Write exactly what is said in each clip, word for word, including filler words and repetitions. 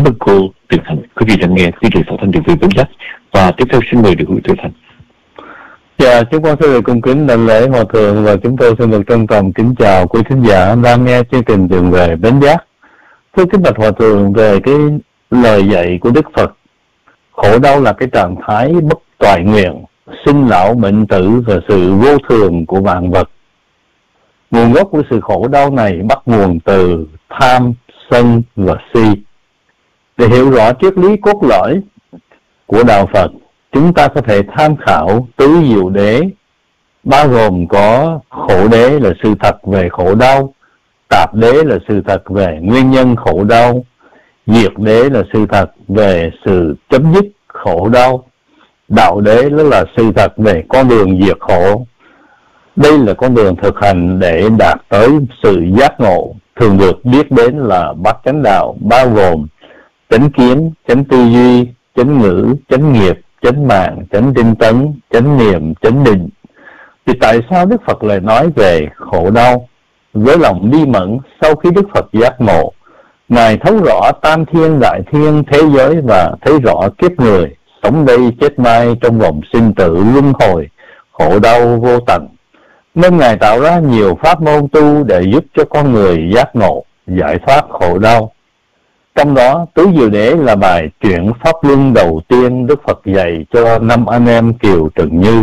ơn cô Tuyệt Thành. Quý vị đang nghe chương trình phát thanh Điều Viên Vững Chắc, và tiếp theo xin mời Điều Hữu Tuyệt Thành. Dạ, chúng con xin được cung kính đảnh lễ Hòa Thượng, và chúng tôi xin được trân trọng kính chào quý thính giả đang nghe chương trình Đường Về Bến Giác. Thưa kính bạch Hòa Thượng, về cái lời dạy của Đức Phật, khổ đau là cái trạng thái bất toại nguyện, sinh lão bệnh tử và sự vô thường của vạn vật. Nguồn gốc của sự khổ đau này bắt nguồn từ tham, sân và si. Để hiểu rõ triết lý cốt lõi của Đạo Phật, chúng ta có thể tham khảo tứ diệu đế, bao gồm có khổ đế là sự thật về khổ đau, tạp đế là sự thật về nguyên nhân khổ đau, diệt đế là sự thật về sự chấm dứt khổ đau, đạo đế đó là sự thật về con đường diệt khổ. Đây là con đường thực hành để đạt tới sự giác ngộ, thường được biết đến là bát chánh đạo, bao gồm chánh kiến, chánh tư duy, chánh ngữ, chánh nghiệp, chánh mạng, chánh tinh tấn, chánh niệm, chánh định. Thì tại sao Đức Phật lại nói về khổ đau? Với lòng bi mẫn, sau khi Đức Phật giác ngộ, Ngài thấu rõ tam thiên đại thiên thế giới và thấy rõ kiếp người sống đây chết mai trong vòng sinh tử luân hồi, khổ đau vô tận, nên Ngài tạo ra nhiều pháp môn tu để giúp cho con người giác ngộ, giải thoát khổ đau. Trong đó, tứ diệu đế là bài chuyển pháp luân đầu tiên Đức Phật dạy cho năm anh em Kiều Trần Như.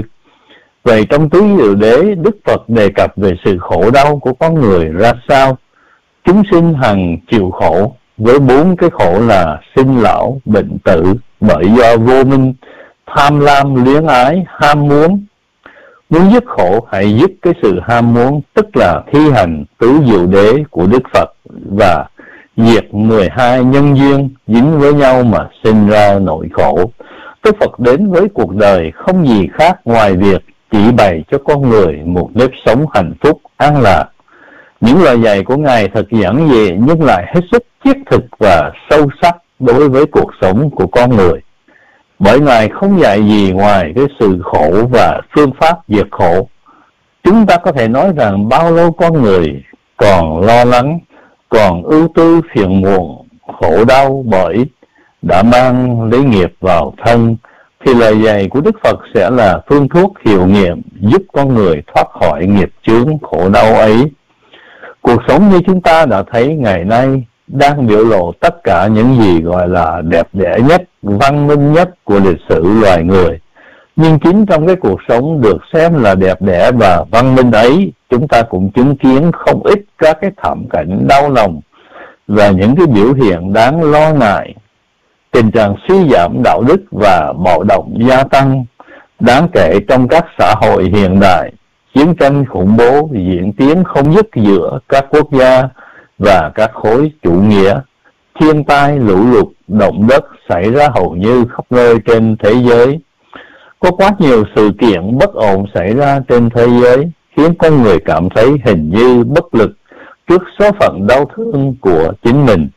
Vậy trong tứ diệu đế, Đức Phật đề cập về sự khổ đau của con người ra sao? Chúng sinh hằng chịu khổ với bốn cái khổ là sinh lão, bệnh tử, bởi do vô minh, tham lam, luyến ái, ham muốn. Muốn dứt khổ, hãy dứt cái sự ham muốn, tức là thi hành tứ diệu đế của Đức Phật và diệt mười hai nhân duyên dính với nhau mà sinh ra nỗi khổ. Đức Phật đến với cuộc đời không gì khác ngoài việc chỉ bày cho con người một nếp sống hạnh phúc, an lạc. Những lời dạy của Ngài thật giản dị nhưng lại hết sức thiết thực và sâu sắc đối với cuộc sống của con người. Bởi Ngài không dạy gì ngoài cái sự khổ và phương pháp diệt khổ. Chúng ta có thể nói rằng bao lâu con người còn lo lắng, còn ưu tư phiền muộn, khổ đau bởi đã mang lấy nghiệp vào thân, thì lời dạy của Đức Phật sẽ là phương thuốc hiệu nghiệm giúp con người thoát khỏi nghiệp chướng khổ đau ấy. Cuộc sống như chúng ta đã thấy ngày nay đang biểu lộ tất cả những gì gọi là đẹp đẽ nhất, văn minh nhất của lịch sử loài người. Nhưng chính trong cái cuộc sống được xem là đẹp đẽ và văn minh ấy, chúng ta cũng chứng kiến không ít các cái thảm cảnh đau lòng và những cái biểu hiện đáng lo ngại. Tình trạng suy giảm đạo đức và bạo động gia tăng đáng kể trong các xã hội hiện đại. Chiến tranh khủng bố diễn tiến không dứt giữa các quốc gia và các khối chủ nghĩa. Thiên tai, lũ lụt, động đất xảy ra hầu như khắp nơi trên thế giới. Có quá nhiều sự kiện bất ổn xảy ra trên thế giới, khiến con người cảm thấy hình như bất lực trước số phận đau thương của chính mình.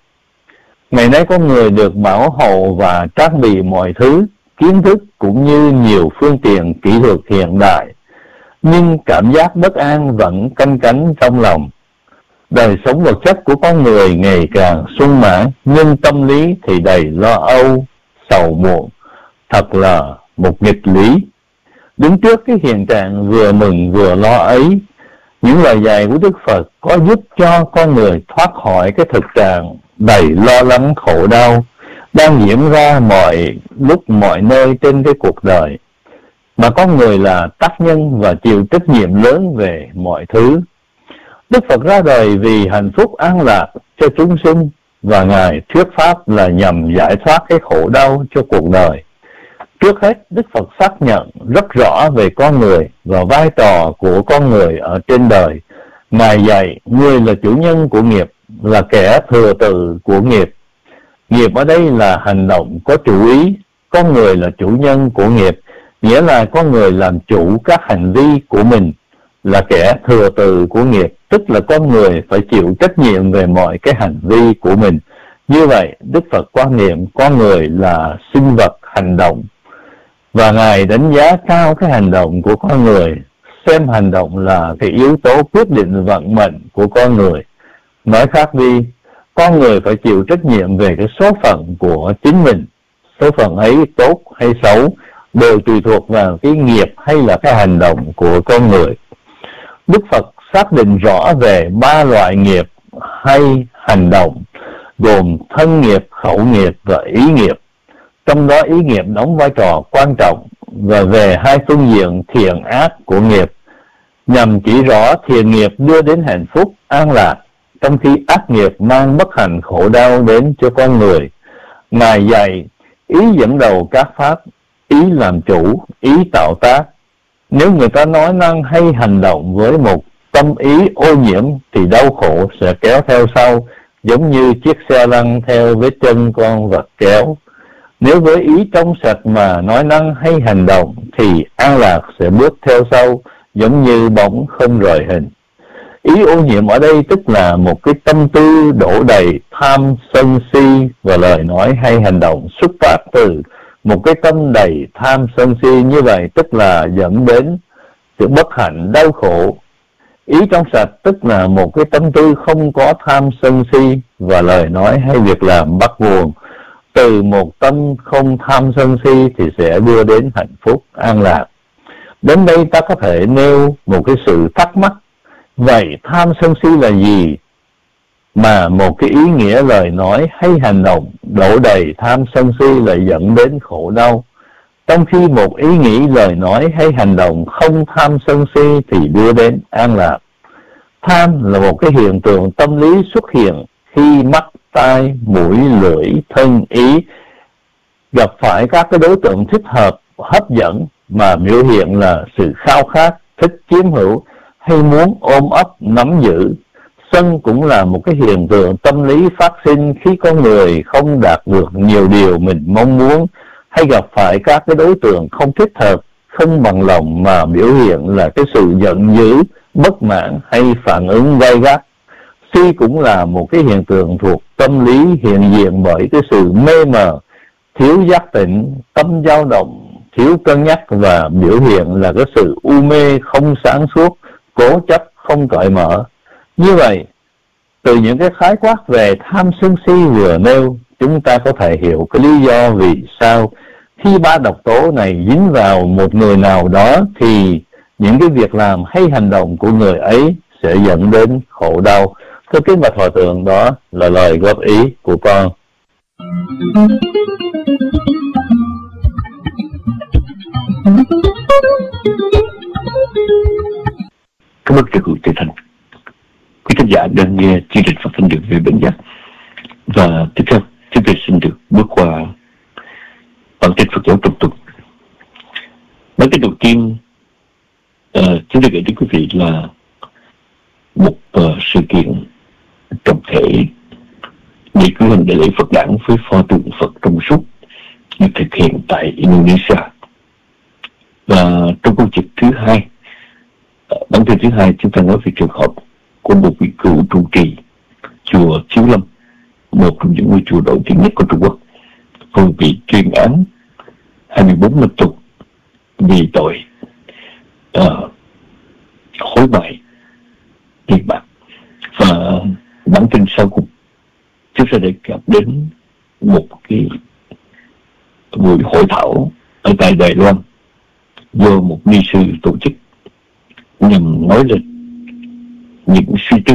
Ngày nay con người được bảo hộ và trang bị mọi thứ, kiến thức cũng như nhiều phương tiện kỹ thuật hiện đại, nhưng cảm giác bất an vẫn canh cánh trong lòng. Đời sống vật chất của con người ngày càng sung mãn, nhưng tâm lý thì đầy lo âu, sầu muộn, thật là một nghịch lý. Đứng trước cái hiện trạng vừa mừng vừa lo ấy, những lời dạy của Đức Phật có giúp cho con người thoát khỏi cái thực trạng đầy lo lắng khổ đau đang diễn ra mọi lúc mọi nơi trên cái cuộc đời, mà con người là tác nhân và chịu trách nhiệm lớn về mọi thứ. Đức Phật ra đời vì hạnh phúc an lạc cho chúng sinh, và Ngài thuyết pháp là nhằm giải thoát cái khổ đau cho cuộc đời. Trước hết, Đức Phật xác nhận rất rõ về con người và vai trò của con người ở trên đời. Ngài dạy người là chủ nhân của nghiệp, là kẻ thừa tự của nghiệp. Nghiệp ở đây là hành động có chủ ý, con người là chủ nhân của nghiệp, nghĩa là con người làm chủ các hành vi của mình, là kẻ thừa tự của nghiệp, tức là con người phải chịu trách nhiệm về mọi cái hành vi của mình. Như vậy, Đức Phật quan niệm con người là sinh vật hành động, và Ngài đánh giá cao cái hành động của con người, xem hành động là cái yếu tố quyết định vận mệnh của con người. Nói khác đi, con người phải chịu trách nhiệm về cái số phận của chính mình. Số phận ấy tốt hay xấu đều tùy thuộc vào cái nghiệp hay là cái hành động của con người. Đức Phật xác định rõ về ba loại nghiệp hay hành động, gồm thân nghiệp, khẩu nghiệp và ý nghiệp. Trong đó ý nghiệp đóng vai trò quan trọng, và về hai phương diện thiện ác của nghiệp, nhằm chỉ rõ thiện nghiệp đưa đến hạnh phúc, an lạc, trong khi ác nghiệp mang bất hạnh khổ đau đến cho con người. Ngài dạy ý dẫn đầu các pháp, ý làm chủ, ý tạo tác. Nếu người ta nói năng hay hành động với một tâm ý ô nhiễm thì đau khổ sẽ kéo theo sau, giống như chiếc xe lăn theo vết chân con vật kéo. Nếu với ý trong sạch mà nói năng hay hành động thì an lạc sẽ bước theo sau, giống như bóng không rời hình. Ý ô nhiễm ở đây tức là một cái tâm tư đổ đầy tham, sân si, và lời nói hay hành động xuất phát từ một cái tâm đầy tham, sân si như vậy, tức là dẫn đến sự bất hạnh, đau khổ. Ý trong sạch tức là một cái tâm tư không có tham, sân si, và lời nói hay việc làm bắt nguồn từ một tâm không tham, sân si thì sẽ đưa đến hạnh phúc, an lạc. Đến đây ta có thể nêu một cái sự thắc mắc. Vậy tham sân si là gì mà một cái ý nghĩa lời nói hay hành động đổ đầy tham sân si lại dẫn đến khổ đau, trong khi một ý nghĩ lời nói hay hành động không tham sân si thì đưa đến an lạc? Tham là một cái hiện tượng tâm lý xuất hiện khi mắt, tai, mũi, lưỡi, thân, ý gặp phải các cái đối tượng thích hợp, hấp dẫn, mà biểu hiện là sự khao khát, thích chiếm hữu hay muốn ôm ấp, nắm giữ. Sân cũng là một cái hiện tượng tâm lý phát sinh khi con người không đạt được nhiều điều mình mong muốn, hay gặp phải các cái đối tượng không thích hợp, không bằng lòng, mà biểu hiện là cái sự giận dữ, bất mãn hay phản ứng gay gắt. Si cũng là một cái hiện tượng thuộc tâm lý hiện diện bởi cái sự mê mờ, thiếu giác tỉnh, tâm dao động, thiếu cân nhắc, và biểu hiện là cái sự u mê, không sáng suốt, cố chấp, không cởi mở. Như vậy, từ những cái khái quát về tham sân si vừa nêu, chúng ta có thể hiểu cái lý do vì sao khi ba độc tố này dính vào một người nào đó thì những cái việc làm hay hành động của người ấy sẽ dẫn đến khổ đau. Thưa kính bạch Hòa Thượng, đó là lời góp ý của con. Cảm ơn Sư Cụ Từ Thành. Quý khán giả đang nghe chương trình phát thanh được về bệnh giác, và tiếp theo chúng tôi xin được bước qua bản tin Phật giáo trong tuần. Bản tin đầu tiên uh, chúng tôi gửi đến quý vị là một uh, sự kiện trọng thể để cử hành đại lễ Phật đản với pho tượng Phật trong suốt được thực hiện tại Indonesia. Và trong câu chuyện thứ hai, uh, bản tin thứ hai, chúng ta nói về trường hợp của một vị cựu trụ trì chùa Chiếu Lâm, một trong những ngôi chùa nổi tiếng nhất của Trung Quốc, vừa bị tuyên án hai mươi bốn năm tù vì tội uh, hối bại tiền bạc. Và bản tin sau cùng chúng ta đề cập đến một cái buổi hội thảo ở tại Đài Loan do một ni sư tổ chức nhằm nói lên những suy tư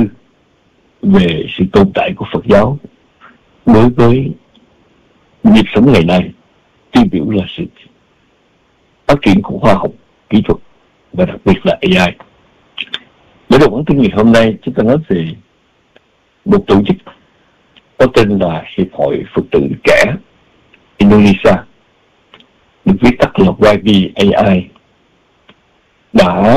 về sự tồn tại của Phật giáo đối với nhịp sống ngày nay, tiêu biểu là sự phát triển của khoa học, kỹ thuật và đặc biệt là a i. Để đầu bản tin ngày hôm nay, chúng ta nói về một tổ chức có tên là Hiệp hội Phật tử trẻ Indonesia, được viết tắt là Y V A I, đã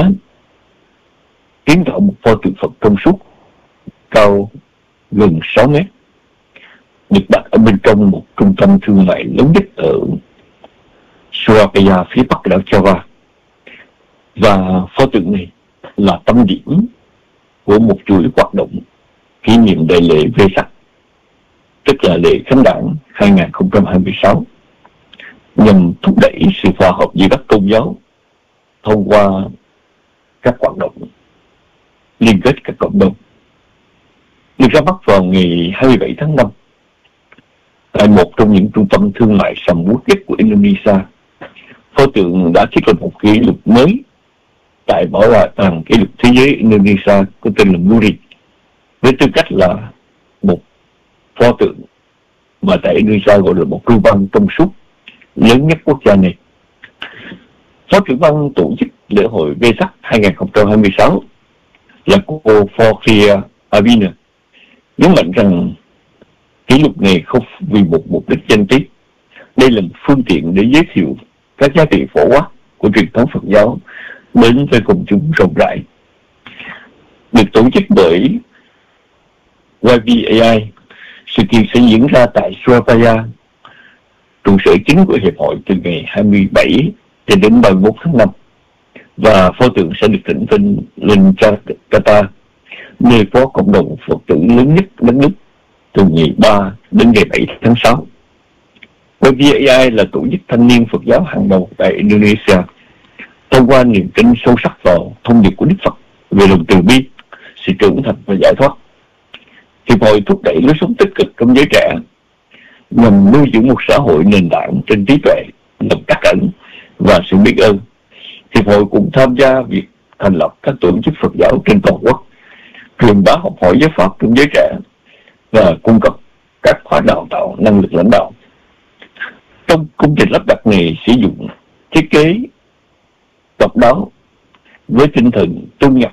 kiến tạo một pho tượng Phật trong suốt cao gần sáu mét, được đặt ở bên trong một trung tâm thương mại lớn nhất ở Surabaya, phía bắc đảo Java. Và pho tượng này là tâm điểm của một chuỗi hoạt động kỷ niệm đại lễ Vesak, tức là lễ khánh đản hai không hai sáu, nhằm thúc đẩy sự hòa hợp giữa các tôn giáo thông qua các hoạt động liên kết các cộng đồng. được ra mắt vào ngày hai mươi bảy tháng năm tại một trong những trung tâm thương mại sầm uất nhất của Indonesia. Pho tượng đã thiết lập một kỷ lục mới tại bảo tàng kỷ lục thế giới Indonesia có tên là Muri, với tư cách là một pho tượng mà tại Indonesia gọi là một lưu văn trong suốt lớn nhất quốc gia này. Phó trưởng ban tổ chức lễ hội Vesak hai không hai sáu là cô Forkia Avina nhấn mạnh rằng kỷ lục này không vì một mục đích danh tiết. Đây là một phương tiện để giới thiệu các giá trị phổ quát của truyền thống Phật giáo đến với công chúng rộng rãi. Được tổ chức bởi Y B A I, sự kiện sẽ diễn ra tại Surabaya, trụ sở chính của hiệp hội, từ ngày hai mươi bảy cho đến ba mươi mốt tháng năm, và pho tượng sẽ được thỉnh vinh lên Jakarta, nơi có cộng đồng Phật tử lớn nhất đất nước, từ ngày ba đến ngày bảy tháng sáu. Y B A I là tổ chức thanh niên Phật giáo hàng đầu tại Indonesia, thông qua niềm tin sâu sắc vào thông điệp của Đức Phật về lòng từ bi, sự trưởng thành và giải thoát. Hiệp hội thúc đẩy lối sống tích cực trong giới trẻ nhằm nuôi dưỡng một xã hội nền tảng trên trí tuệ, lòng trắc ẩn và sự biết ơn. Hiệp hội cũng tham gia việc thành lập các tổ chức Phật giáo trên toàn quốc, truyền bá học hỏi giáo pháp trong giới trẻ và cung cấp các khóa đào tạo năng lực lãnh đạo. Trong công trình lắp đặt này sử dụng thiết kế độc đáo với tinh thần tôn nhập,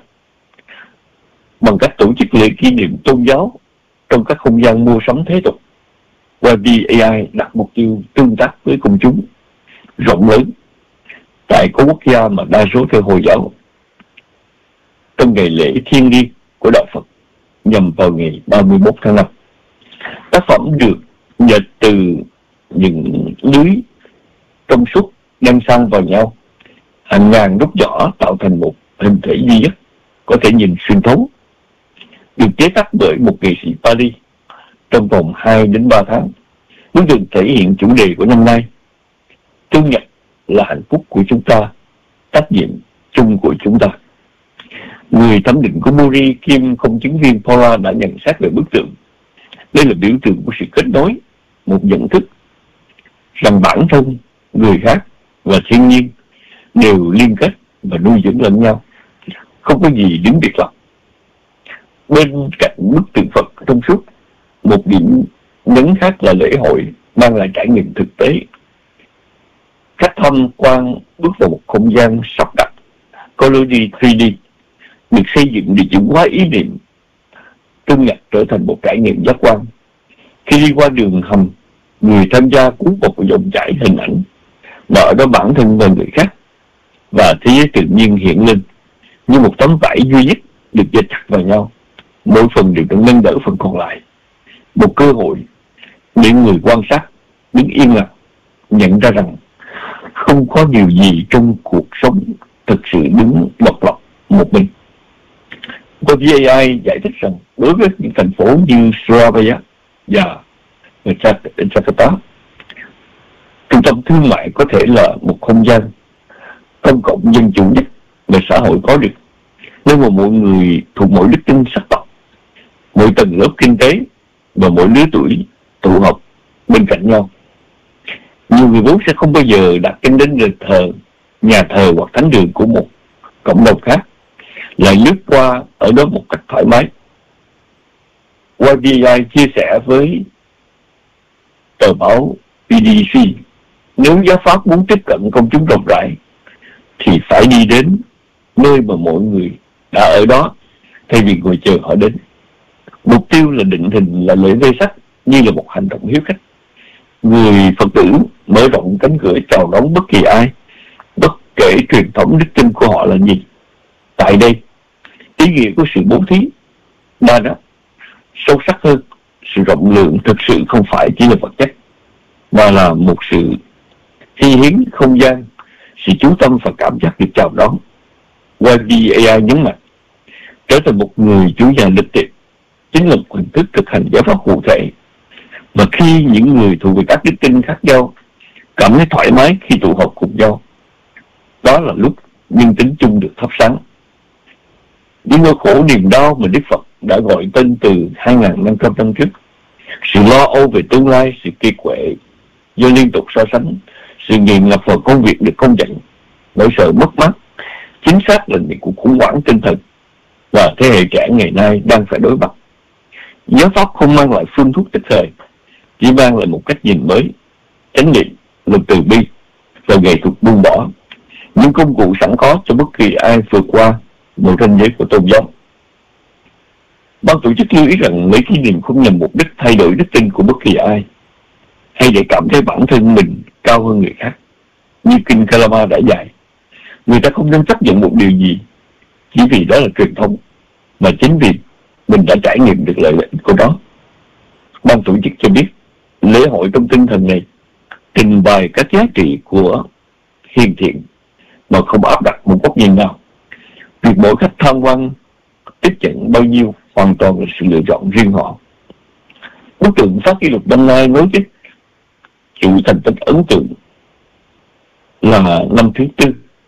bằng cách tổ chức lễ kỷ niệm tôn giáo trong các không gian mua sắm thế tục. Y B A I đặt mục tiêu tương tác với công chúng rộng lớn tại các quốc gia mà đa số theo Hồi giáo trong ngày lễ thiêng liêng của đạo Phật nhằm vào ngày ba mươi mốt tháng năm. Tác phẩm được dệt từ những lưới trong suốt đan xen vào nhau, hàng ngàn nút nhỏ tạo thành một hình thể duy nhất có thể nhìn xuyên thấu, được chế tác bởi một nghệ sĩ Paris trong vòng hai đến ba tháng. Bức tượng thể hiện chủ đề của năm nay: Thương nhật là hạnh phúc của chúng ta, trách nhiệm chung của chúng ta. Người thẩm định của Muri kiêm công chứng viên Paula đã nhận xét về bức tượng: đây là biểu tượng của sự kết nối, một nhận thức rằng bản thân, người khác và thiên nhiên đều liên kết và nuôi dưỡng lẫn nhau, không có gì đứng biệt lập. Bên cạnh bức tượng Phật trong suốt, một điểm nhấn khác là lễ hội mang lại trải nghiệm thực tế. Khách tham quan bước vào một không gian sắp đặt có lối đi ba D, được xây dựng để chuyển hóa ý niệm Thương nhật trở thành một trải nghiệm giác quan. Khi đi qua đường hầm, người tham gia cuốn vào một dòng chảy hình ảnh mà ở đó bản thân và người khác và thế giới tự nhiên hiện lên như một tấm vải duy nhất được dệt chặt vào nhau, mỗi phần đều được nâng đỡ phần còn lại. Một cơ hội để người quan sát đứng yên lặng, nhận ra rằng không có điều gì trong cuộc sống thực sự đứng độc lập một mình. Y B A I giải thích rằng đối với những thành phố như Surabaya và Jakarta, trung tâm thương mại có thể là một không gian công cộng dân chủ nhất mà xã hội có được, nơi mà mọi người thuộc mỗi đức tin sắc tộc, mỗi tầng lớp kinh tế và mỗi lứa tuổi tụ họp bên cạnh nhau. Nhiều người vốn sẽ không bao giờ đặt chân đến đền thờ, nhà thờ hoặc thánh đường của một cộng đồng khác, lại lướt qua ở đó một cách thoải mái. Y B A I chia sẻ với tờ báo B D C, nếu giáo pháp muốn tiếp cận công chúng rộng rãi thì phải đi đến nơi mà mọi người đã ở đó thay vì ngồi chờ họ đến. Mục tiêu là định hình là lễ Vesak như là một hành động hiếu khách. Người Phật tử mở rộng cánh cửa chào đón bất kỳ ai, bất kể truyền thống đức tin của họ là gì. Tại đây, ý nghĩa của sự bố thí đa đó sâu sắc hơn. Sự rộng lượng thực sự không phải chỉ là vật chất, mà là một sự hy hiến không gian, sự chú tâm và cảm giác được chào đón. Y B A I nhấn mạnh, trở thành một người chủ nhà lịch tiệp chính là một hình thức thực hành giáo pháp cụ thể, và khi những người thuộc về các đức tin khác nhau cảm thấy thoải mái khi tụ họp cùng nhau, đó là lúc nhân tính chung được thắp sáng. Những nỗi khổ niềm đau mà Đức Phật đã gọi tên từ hai nghìn năm trăm năm trước. Sự lo âu về tương lai, sự kiệt quệ do liên tục so sánh, sự nghiện ngập vào công việc được công nhận, nỗi sợ mất mát, chính xác là những cuộc khủng hoảng tinh thần và thế hệ trẻ ngày nay đang phải đối mặt. Giáo pháp không mang lại phương thuốc tức thời, chỉ mang lại một cách nhìn mới, chánh niệm, lòng từ bi và nghệ thuật buông bỏ, những công cụ sẵn có cho bất kỳ ai vượt qua một ranh giới của tôn giáo. Ban tổ chức lưu ý rằng mấy kỷ niệm không nhằm mục đích thay đổi đức tin của bất kỳ ai, hay để cảm thấy bản thân mình cao hơn người khác. Như kinh Kalama đã dạy, người ta không nên chấp nhận một điều gì chỉ vì đó là truyền thống, mà chính vì mình đã trải nghiệm được lợi ích của nó. Ban tổ chức cho biết, lễ hội trong tinh thần này trình bày các giá trị của hiền thiện mà không áp đặt một góc nhìn nào. Việc mỗi khách tham quan tiếp nhận bao nhiêu hoàn toàn là sự lựa chọn riêng họ. Bức tượng phát kỷ lục năm nay nối tiếp chịu thành tích ấn tượng là năm thứ tư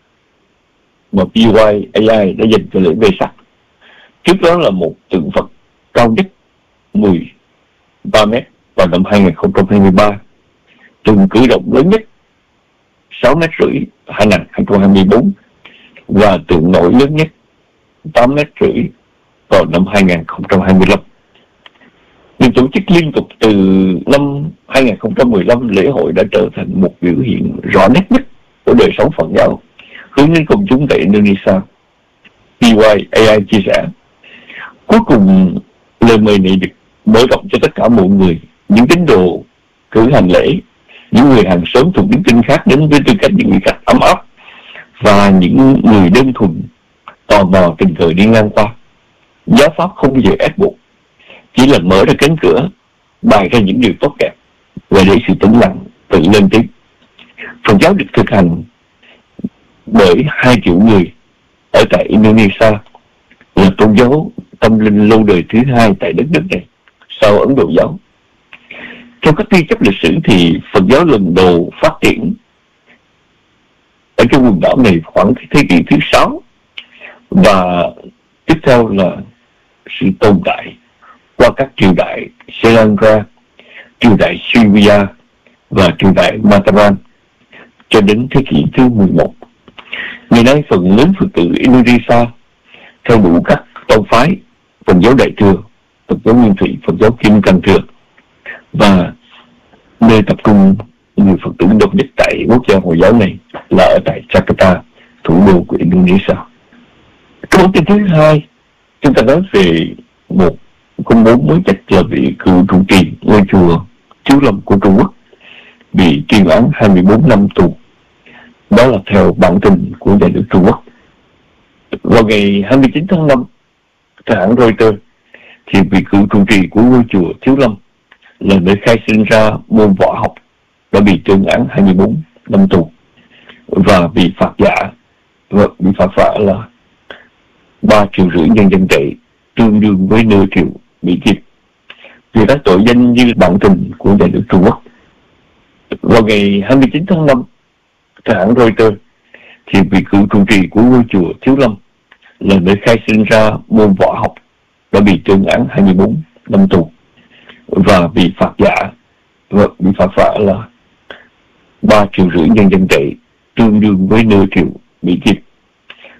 mà pê y a i đã dành cho lễ Vesak. Trước đó là một tượng Phật cao nhất mười ba mét vào năm hai nghìn không trăm hai mươi ba, tượng cử động lớn nhất sáu mét rưỡi hai nghìn không trăm hai mươi bốn và tượng nổi lớn nhất tám mét rưỡi vào năm hai nghìn không trăm hai mươi lăm. Được tổ chức liên tục từ năm hai nghìn không trăm mười lăm, lễ hội đã trở thành một biểu hiện rõ nét nhất của đời sống Phật giáo hướng đến công chúng tại Indonesia. pê y a i chia sẻ, cuối cùng lời mời này được mở rộng cho tất cả mọi người, những tín đồ cử hành lễ, những người hàng xóm thuộc đức tin khác đến với tư cách những người khách ấm áp, và những người đơn thuần tò mò tình cờ đi ngang qua. Giáo pháp không bao giờ ép buộc, chỉ là mở ra cánh cửa, bày ra những điều tốt đẹp và để sự tĩnh lặng tự lên tiếng. Phật giáo được thực hành bởi hai triệu người ở tại Indonesia, là tôn giáo tâm linh lâu đời thứ hai tại đất nước này sau Ấn Độ giáo. Trong các ghi chép lịch sử thì Phật giáo lần đầu phát triển ở cái quần đảo này khoảng thế kỷ thứ sáu, và tiếp theo là sự tồn tại qua các triều đại Sri Lanka, triều đại Srivijaya và triều đại Mataram cho đến thế kỷ thứ mười một. Ngày nay phần lớn Phật tử Indonesia theo đủ các tông phái, Phật giáo Đại thừa, Phật giáo Nguyên thủy, Phật giáo Kim Cang thừa, và nơi tập trung người Phật tử đông nhất tại quốc gia Hồi giáo này là ở tại Jakarta, thủ đô của Indonesia. Cái bản tin thứ hai, chúng ta nói về một công bố mới nhất là vị cựu trụ trì ngôi chùa Chiếu Lâm của Trung Quốc bị tuyên án hai mươi bốn năm tù. Đó là theo bản tin của nhà nước Trung Quốc. Vào ngày hai mươi chín tháng năm, theo hãng Reuters, thì vị cựu trụ trì của ngôi chùa Chiếu Lâm là nơi khai sinh ra môn võ học đã bị tuyên án hai mươi bốn năm tù và bị phạt giả, và bị phạt vạ là ba triệu rưỡi nhân dân tệ, tương đương với nửa triệu Mỹ Kim, vì các tội danh như bản tin của nhà nước Trung Quốc. Vào ngày hai mươi chín tháng năm, theo hãng Reuters, thì vị cựu trụ trì của ngôi chùa Chiếu Lâm là nơi khai sinh ra môn võ học đã bị tuyên án hai mươi bốn năm tù và bị phạt giả, và bị phạt vạ là ba triệu rưỡi nhân dân tệ, tương đương với nửa triệu Mỹ Kim,